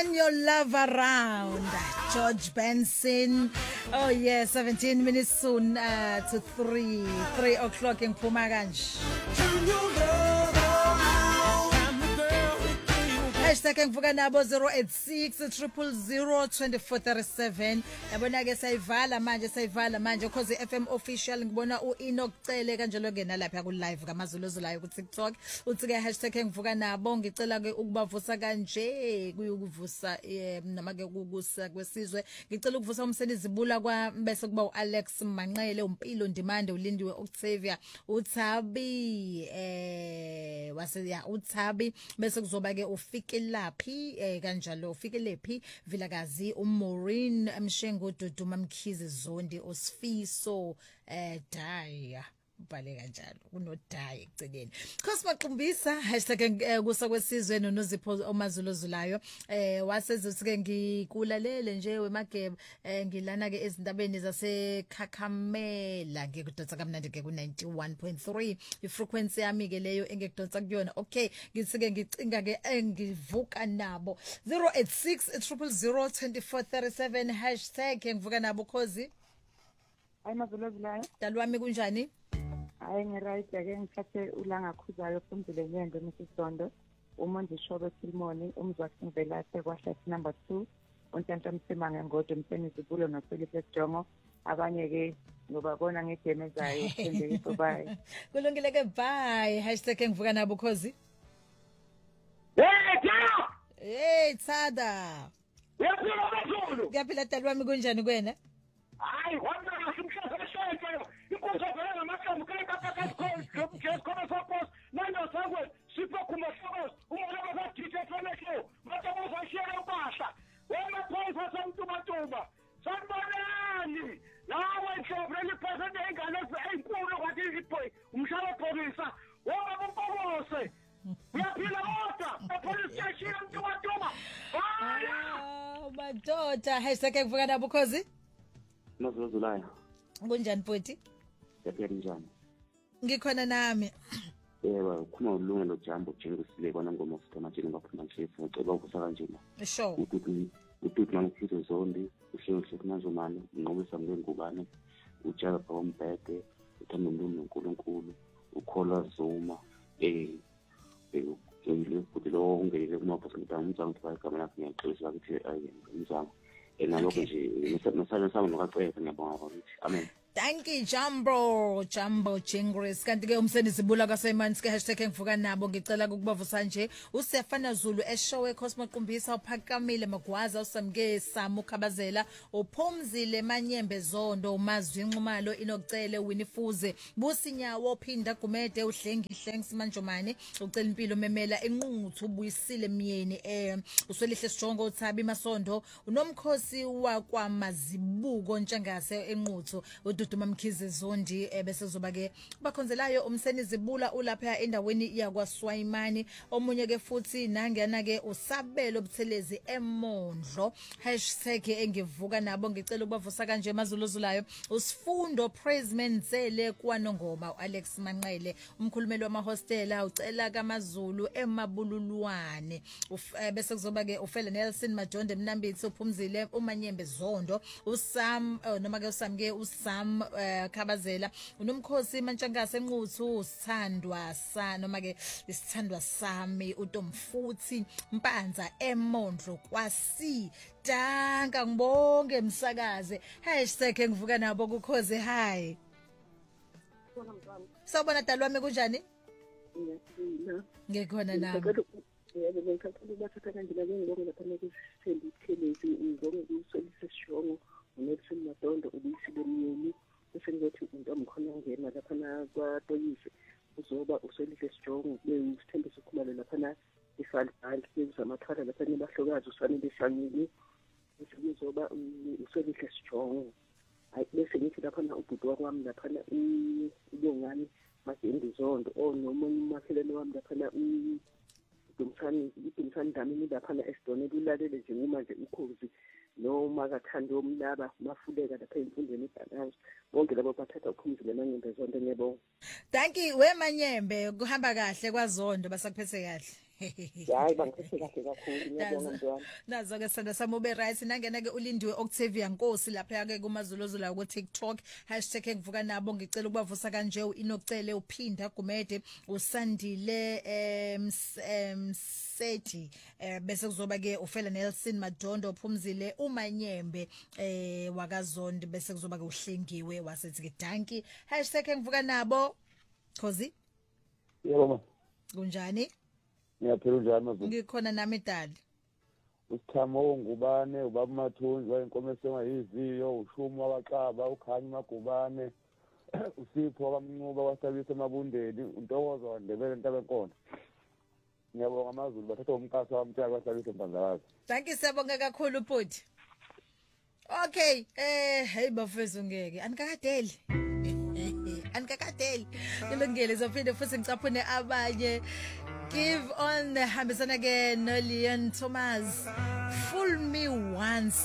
Turn your love around. George Benson. Oh yeah, 17 minutes soon to 3 o'clock ngiphuma kanje. Hashtag ngivuka nabo 086 000 2437. Yabona ke sayivala manje cause FM official ngibona uEnoch Cele kanjalo ke nalapha ku live kamazuluzulayo ku TikTok. Uthi ke hashtag ngivuka nabo ngicela ke ukubavusa kanje kuyukuvusa nama ke ukusa kwesizwe. Ngicela ukuvusa umsenizibula kwa bese kuba uAlex Manqele, uMpilo Ndimande, uLindiwe Octavia, uThabi wase uThabi bese kuzoba ke ufike laphi kanjalo ufikelephi Vilakazi uMaureen Mshengo Duduma Mkhize Zondi uSfiso Daya ubhale kanjalo kunodaya eceleni Cosmaqumbisa #kusa kwesizwe nonozipho omazuluzulayo wasezothi ke ngikulalele nje wemagebe ngilana ke ezintabeni zaseKhakamela ngikudonsa kamnandi ke ku 91.3 ifrequency yami ke leyo engikudonsa kuyona. Okay, ngithi ke ngicinga ke engivuka nabo 086 000 2437 ngivuka nabo khozi. Hayi mazuluzulayo. Dalwami kunjani? Hayi ngiright ake ngithathe ulanga khuzayo phumzile nyenge Msisondo uMondi Shobe Philmoni umzwakhe Mvelathe kwaHlathi number 2 uNtanta Msimange Ngodo Msenizibulo noFelipe Jongo abanye ke ngobabona ngedemezayo sendeke kubaye. Kulungile ke bye #ngivuka nabo khozi. Hey Tsada. Uyaphila kakhulu. Kuyaphila Dalwami kunjani kwena? Hayi wona ngimshaya shaya. Inkonzo vela ngamaqembu khona suppose nando sakwe sipho kumahloko umuntu bakadithe phela manje uzashaya ubasha wena phoyisa samtuba sanibonani lawe nhlobo leliphesente engane ezinkulu kwathi iziphoyi umshaya pholisa wona bompobose uyaphila kodwa police station mtuba madoda #ngivuka nabo khozi. Mazuluzulayo. Kunjani futhi? Yaphela njani? Ngikhona nami. Yebo, khona ulungelo jambo njengesile kwana ngoma sithoma nje ngaphuma nje ucela ukusa kanje la. Sure. Ututhi mangiphizo zondi, uhlelo kunazomani, ngqobisa ngengubane, ujaka phombede, uthanda umuntu noNkulunkulu, ukhola Zuma, ngile futhi lo ungeke kuma possibility umzangu bayigama lakhe ngiyaqolisa ukuthi ayenzanga. Nalokho nje nasale sami nokacela ngiyabonga ukuthi amen. Thank you Jumbo Jingris. Kanti ke umsenizibula kaSemansi ke #ngivuka nabo ngicela ukubavusa nje uSefana Zulu eshowe Cosmaqumbisa uphakamile Magwaza uSamke Samu Khabazela uphumzile Manyembe Zondo umazwi inxumalo inokucele Winifuze Businyawo Phinda Gumede uhlengi Simanjomane ucela impilo memela enqunguthu ubuyisile Myeni uswelihle Sijongo uThabi Masondo unomkhosi wakwaMazibuko Ntshangase enquthu Duduma Mkhize Zondi bese zoba ke bakhonzelayo umsenizibula ulapha endaweni yakwaSwayimani omunye ke futhi nangena ke usabelo obuthelezi eMondlo #engivuka nabo ngicela ukubavusa kanje mazuluzulayo uSifundo Praiseman Zele kwaNongoma uAlex Manqele umkhulumeli wamahostela ucela kaMazulu eMabululwane bese kuzoba ke uFele Nelson Majonde Mnambithi uphumzile uManyembe Zondo uSam noma ke uSamke uSam Khabazela unomkhosi Mantshangase enquthu usithandwa noma ke isithandwa sami uTomfuthi Mpanza eMondlo kwasi danka ngibonge msakaze #ngivuka nabo kukhoze hi Sawubona Dalwami kunjani? Ngikhona nami. Yebo ngikhathele bathatha kanjena ngibonge lapha nekusithembi ithelezi ngibonge ukusolisa Sijongo uNelson Madondo ubuyisile Myeni bese ngithi into omkhona ngena lapha na kwaToyise uzoba uselihle Sijongo besithembiso khumalo lapha na ifalibhali bezamathwala lapha nebahlokazi usanele Shangile bese kuzoba uselihle Sijongo hayi bese ngithi lapha na ubhuti wakwami lapha na ubongani Magendi Zondo nomunye umakhelwane wami lapha na Dumsani Dlamini lapha na Esidonela ulalele nje manje ukhozi noma kathanda omlaba bafuleka lapha emfundweni eBhalansi bonke labo bathatha uphumzile Manyembe Zondo ngiyabonga. Thank you we Manyembe kuhamba kahle kwaZondo basakuphethe kahle. hayi bangiphethe kahle kakhulu ngiyabonga mntwana Nazo ke sanda sami ube right nangena ke ulindiwe Octavia Nkosi lapha ke kumazuluzula ku TikTok #engivuka nabo ngicela ukubavusa kanje uInocele uphinda Gumede uSandile Mseti bese kuzoba ke ufela Nelson Madondo Phumzile uManyembe wakaZondi bese kuzoba ke uhlengiwe wasethi ke danki #engivuka nabo Khosi Yebo ma kunjani Ngiyaphila njani manje ngikhona nami dali Usithamo ngubane ubaba Mathunzwa inkomo esengayiziyo uShuma waqaba uKhanyi Magubane uSipho wamncuba wasabisa emabundeni uNtokozo waNdebele Ntabenkonzo Ngiyabonga amazulu bathatha umqasa wamtshaka wasabisa eMpandlakazi Thank you siyabonga kakhulu Bhuti Okay hey bafethu ngeke anikakadeli anikakadeli kulungile sophinde futhi ngicaphune abanye Give on hambisana ke no Leon Thomas Fool Me Once